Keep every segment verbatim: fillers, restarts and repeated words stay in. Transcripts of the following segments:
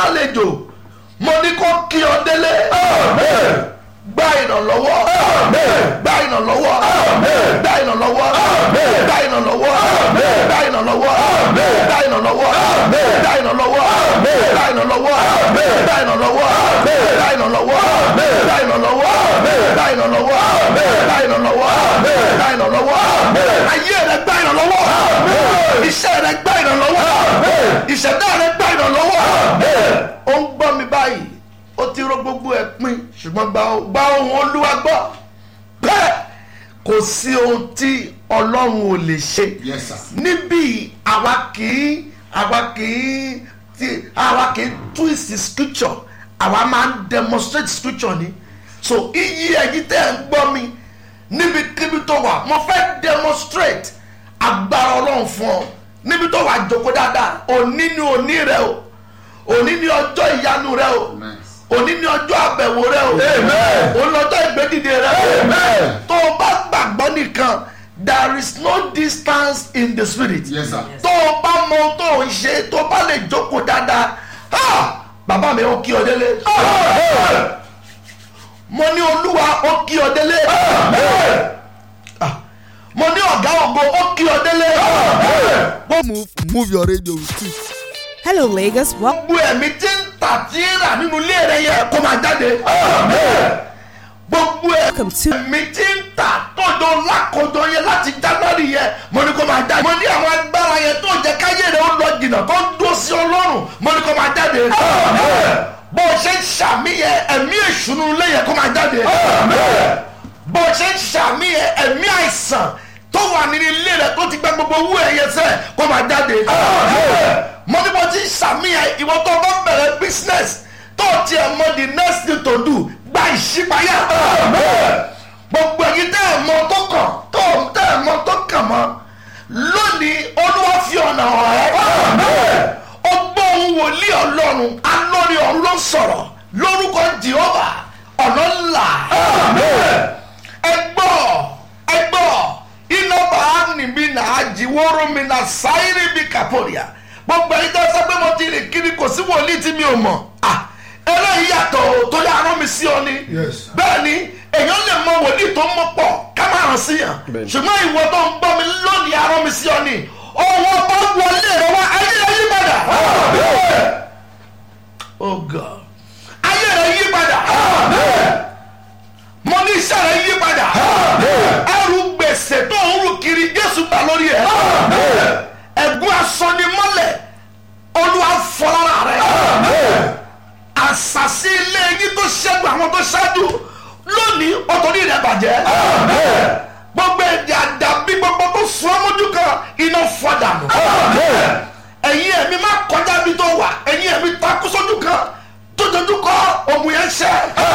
lálejò mo ní kó kí ọ délé. Gba ìrànlọ́wọ́. Gba ìrànlọ́wọ́. Gba ìrànlọ́wọ́. Gba ìrànlọ́wọ́. Gba ìrànlọ́wọ́. Gba ìrànlọ́wọ́. Gba ìrànlọ́wọ́. Gba ìrànlọ́wọ́. Gba ìrànlọ́wọ́. Gba ìrànlọ́wọ́. Gba ìrànlọ́wọ́. Gba ìrànlọ́wọ́. Gba ìrànlọ́wọ́. Gba ìrànlọ́wọ́. Ayé rẹ gba ìrànlọ́wọ́. Iṣẹ́ rẹ gba ìrànlọ́wọ́. Ìṣẹ̀dá rẹ gba ìrànlọ́wọ́. Ó ń gbọ́ mi báyìí. Ó ti rò gbogbo ẹ̀ pin ṣùgbọ́n gba ohùn Olúwa gbọ́. Bẹ́ẹ̀ kò sí ohun tí Ọlọ́run ò lè ṣe. Yes, sir. Níbí àwa kì í àwa kì í ti àwa kì í twist scripture, àwa máa ń demonstrate scripture ni. So iyì ẹ̀yin tẹ́ ẹ̀ ń gbọ́ mi níbikíbi tó wà mo fẹ́ demonstrate agbára Ọlọ́run fún ọ níbi tó wà jókòó dáadáa. Òní ni òní rẹ o, òní ni ọjọ́ ìyanu rẹ o. Amen. Òní ni ọjọ́ àbẹ̀wò rẹ o. Amen. Òní lọ́jọ́ ìgbédìde rẹ o. Amen. Tó o bá gbàgbọ́ nìkan, there is no distance in the spirit. Yes, sir. Tó o bá mọ ohun tó o ń ṣe, tó o bá lè jókòó dáadáa, ha! Bàbá mi ó kí ọ délé. Mo ní Olúwa ó kí ọ délé. Mo ní ọ̀gá ògo ó kí ọ délé. Move, move your radio with it. Hello, Lagos. Welcome. Gbogbo ẹ̀mí tí ń tà tí ń rà nínú ilé rẹ yẹ kó máa jáde. Gbogbo to ẹ̀mí tí ń tà tọ́jọ́ lákòjọ yẹn láti January yẹn mo ní kó máa jáde. Mo ní àwọn agbára yẹn tó jẹ́ káyé rẹ̀ ó lọ jìnnà tó ń dúró sí Ọlọ́run mo ní kó máa jáde. Bó o ṣe ń ṣàmì yẹn ẹ̀mí èṣùnú ilé yẹn kó máa jáde. Bó o ṣe ń ṣàmì yẹn ẹ̀mí àìsàn tó wà nínú ilé rẹ̀ tó ti gba gbogbo owó ẹ̀yẹ sẹ́ kó máa jáde. Mo ní bó ti ń ṣàmì yẹn ìwọ tó bá bẹ̀rẹ̀ business tó tiẹ̀ mọ the next thing to do gba ìṣípayá. Gbogbo ẹ̀yin tẹ́ ẹ̀ mọ tó kàn tó tẹ́ ẹ̀ mọ tó kàn mọ́ lónìí Olúwa fi ọ̀nà hàn ẹ́. Ó gbọ́ ohùn wòlíì Ọlọ́run alórí ọ̀run ló sọ̀rọ̀ lórúkọ Jehovah ọ̀nà ńlá. Ẹ gbọ́ ẹ gbọ́ iná bàá nìbí nà á jíwóró mi nà sáírì bí kàpọ̀rìà. Gbogbo ẹ̀yin tẹ́ sọ pé mo ti rìn kiri kò sí wòlíì tí mi ò mọ̀. Eléyìí yàtọ̀ tó yà rán mi sí ọ ni. Bẹ́ẹ̀ ni èèyàn lè mọ wòlíì tó mọ̀ pọ̀ ká má rán sí yàn. Ṣùgbọ́n ìwọ tó ń gbọ́ mi lónìí arán mi sí ọ ni. Owó bá wọlé rẹ wá ayé rẹ yí padà. Oh God. Ayé rẹ yí padà. Mo ní iṣẹ́ rẹ yí padà. Ẹrù gbèsè tó ń rù kiri Jésù gbà lórí ẹ̀. Ẹ̀gún asọnimọ́lẹ̀ Olúwa fọ́ lára rẹ̀. Àṣàṣì ilé yín tó ṣẹ́gun àwọn tó ṣáájú lónìí ọ̀tọ̀rí rẹ̀ bàjẹ́. Gbogbo èdè àdàbí gbogbo tó sún ọmọdé kan iná fọdànù. Ẹ̀yin ẹ̀mí má kọjá bí tó wà ẹ̀yin ẹ̀mí takú sójú kan tó dojú kọ òmù yẹn ṣẹ́.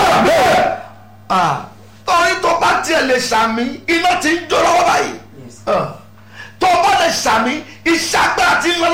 Torí tó bá tiẹ̀ lè ṣàmì iná ti ń jó lọ́wọ́ báyìí. Tó bá lè ṣàmì iṣẹ́ agbára ti ń lọ.